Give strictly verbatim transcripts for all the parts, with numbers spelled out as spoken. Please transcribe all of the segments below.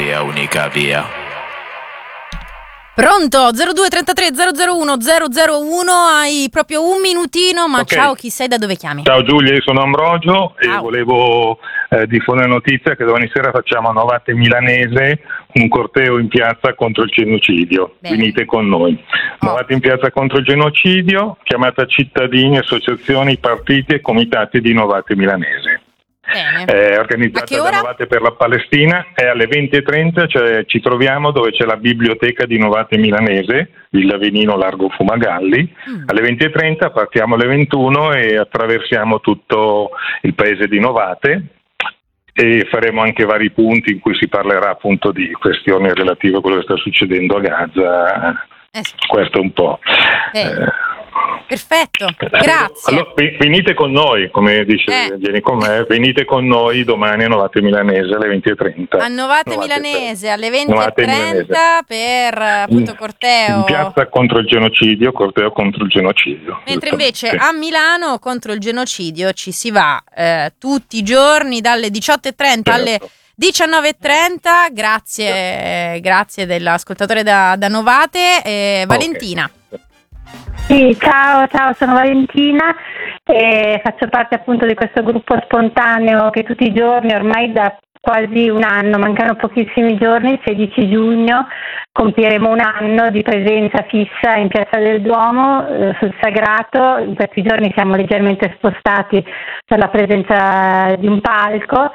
via, unica via. Pronto? zero due trentatré zero zero uno zero zero uno, hai proprio un minutino, ma okay. Ciao, chi sei, da dove chiami? Ciao Giulia, io sono Ambrogio Ciao. E volevo eh, diffondere notizia che domani sera facciamo a Novate Milanese un corteo in piazza contro il genocidio. Bene. Venite con noi. Oh. Novate in piazza contro il genocidio, chiamata cittadini, associazioni, partiti e comitati di Novate Milanese. Bene. È organizzata da Novate per la Palestina, è alle venti e trenta, cioè ci troviamo dove c'è la biblioteca di Novate Milanese, Villa Venino Largo Fumagalli. Mm. Alle venti e trenta partiamo alle ventuno e attraversiamo tutto il paese di Novate e faremo anche vari punti in cui si parlerà appunto di questioni relative a quello che sta succedendo a Gaza. Eh sì. Questo un po'. Eh. Eh. Perfetto, grazie. Allora, venite con noi, come dice eh. vieni con me, venite con noi domani a Novate Milanese alle venti e trenta. A Novate, Novate Milanese alle venti e trenta per appunto corteo. In piazza contro il genocidio, corteo contro il genocidio. Mentre invece a Milano contro il genocidio ci si va eh, tutti i giorni dalle diciotto e trenta certo. alle diciannove e trenta. Grazie, grazie dell'ascoltatore da, da Novate. Eh, Valentina. Okay. Sì, ciao, ciao, sono Valentina e faccio parte appunto di questo gruppo spontaneo che tutti i giorni, ormai da quasi un anno, mancano pochissimi giorni, il sedici giugno compieremo un anno di presenza fissa in Piazza del Duomo eh, sul Sagrato. In questi giorni siamo leggermente spostati per la presenza di un palco.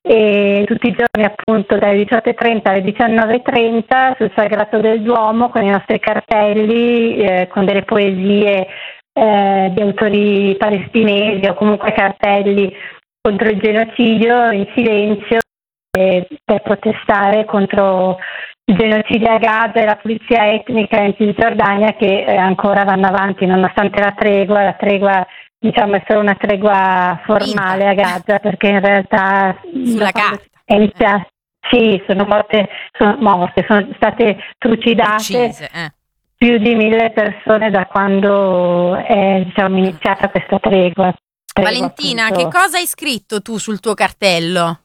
E tutti i giorni appunto dalle diciotto e trenta alle diciannove e trenta sul Sagrato del Duomo con i nostri cartelli, eh, con delle poesie eh, di autori palestinesi o comunque cartelli contro il genocidio in silenzio eh, per protestare contro il genocidio a Gaza e la pulizia etnica in Cisgiordania che eh, ancora vanno avanti nonostante la tregua, la tregua diciamo è solo una tregua formale a Gaza perché in realtà sulla carta è iniziata, sì, sono morte, sono morte, sono state trucidate Uccise, eh. più di mille persone da quando è diciamo iniziata questa tregua. tregua Valentina, appunto. Che cosa hai scritto tu sul tuo cartello?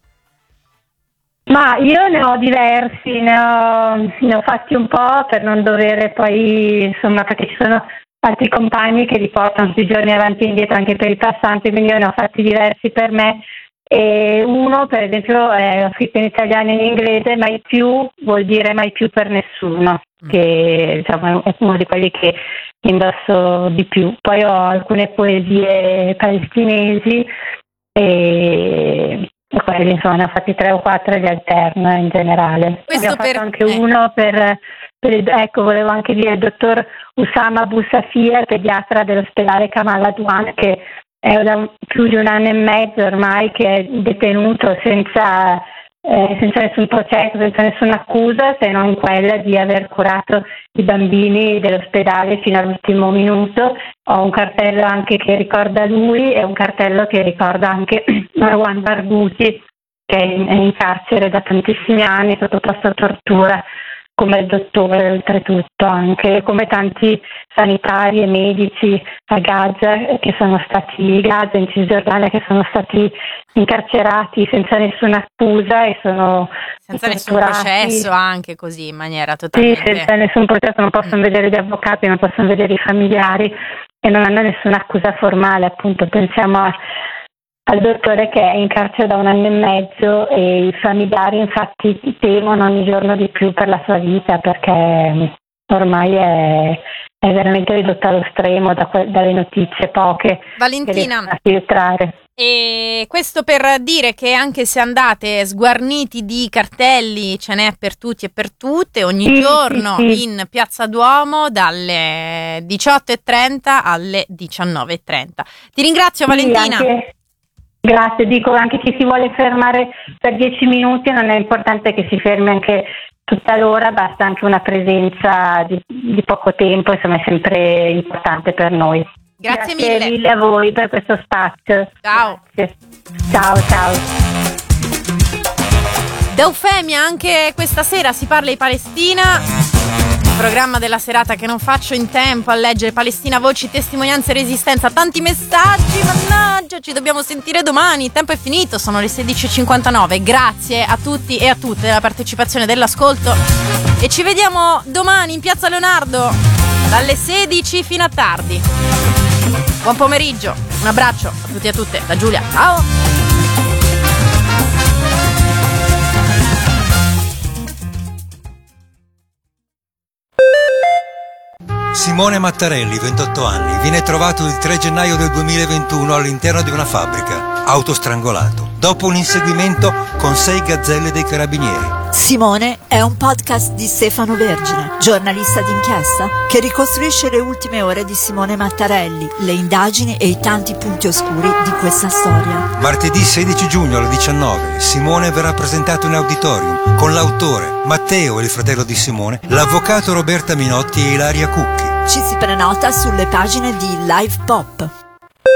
Ma io ne ho diversi, ne ho, ne ho fatti un po' per non dover poi, insomma, perché ci sono altri compagni che li portano tutti i giorni avanti e indietro anche per i passanti, quindi io ne ho fatti diversi per me. E uno, per esempio, è scritto in italiano e in inglese, mai più vuol dire mai più per nessuno, che diciamo è uno di quelli che indosso di più. Poi ho alcune poesie palestinesi e quelli insomma ne ho fatti tre o quattro e li alterno in generale. Questo Abbiamo per... fatto anche eh. uno per, per il, ecco volevo anche dire il dottor Usama Abu Safia, pediatra dell'ospedale Kamal Adwan, che è da più di un anno e mezzo ormai che è detenuto senza, eh, senza nessun processo, senza nessuna accusa, se non quella di aver curato i bambini dell'ospedale fino all'ultimo minuto. Ho un cartello anche che ricorda lui e un cartello che ricorda anche Marwan Barghouti, che è in, è in carcere da tantissimi anni, sottoposto a tortura, come il dottore oltretutto, anche come tanti sanitari e medici a Gaza che sono stati Gaza in Cisgiordania che sono stati incarcerati senza nessuna accusa e sono senza nessun processo, anche così in maniera totalmente sì, senza nessun processo, non possono mm. vedere gli avvocati, non possono vedere i familiari e non hanno nessuna accusa formale. Appunto pensiamo a al dottore che è in carcere da un anno e mezzo e i familiari infatti temono ogni giorno di più per la sua vita perché ormai è, è veramente ridotto allo stremo da que- dalle notizie poche Valentina, a filtrare. E questo per dire che anche se andate sguarniti di cartelli ce n'è per tutti e per tutte ogni sì, giorno sì, sì. in Piazza Duomo dalle diciotto e trenta alle diciannove e trenta. Ti ringrazio, sì, Valentina. Anche... Grazie, dico anche chi si vuole fermare per dieci minuti non è importante che si fermi anche tutta l'ora, basta anche una presenza di, di poco tempo, insomma è sempre importante per noi. Grazie, Grazie mille. mille a voi per questo spazio. Ciao. Grazie. Ciao, ciao. Da Eufemia anche questa sera si parla di Palestina. Programma della serata che non faccio in tempo a leggere. Palestina, voci, testimonianze, resistenza, tanti messaggi, mannaggia, ci dobbiamo sentire domani, il tempo è finito, sono le sedici e cinquantanove. Grazie a tutti e a tutte della partecipazione, dell'ascolto, e ci vediamo domani in Piazza Leonardo dalle sedici fino a tardi. Buon pomeriggio, un abbraccio a tutti e a tutte da Giulia, ciao. Simone Mattarelli, ventotto anni, viene trovato il tre gennaio del duemilaventuno all'interno di una fabbrica, autostrangolato, dopo un inseguimento con sei gazzelle dei carabinieri. Simone è un podcast di Stefano Vergine, giornalista d'inchiesta, che ricostruisce le ultime ore di Simone Mattarelli, le indagini e i tanti punti oscuri di questa storia. Martedì sedici giugno alle diciannove, Simone verrà presentato in auditorium con l'autore, Matteo e il fratello di Simone, l'avvocato Roberta Minotti e Ilaria Cucchi. Ci si prenota sulle pagine di Live Pop.